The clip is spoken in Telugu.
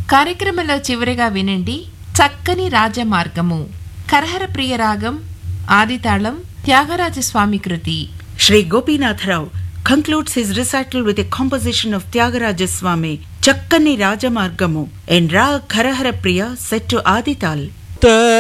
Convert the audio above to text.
కార్యక్రమంలో చివరిగా వినండి చక్కని రాజమార్గము, కరహర ప్రియ రాగం, ఆదితాళం, త్యాగరాజస్వామి కృతి. Sri Gopinath Rao concludes his recital with a composition of Tyagaraja Swami, Chakkani Rajamargamu, in Raag Karahara Priya set to Adital.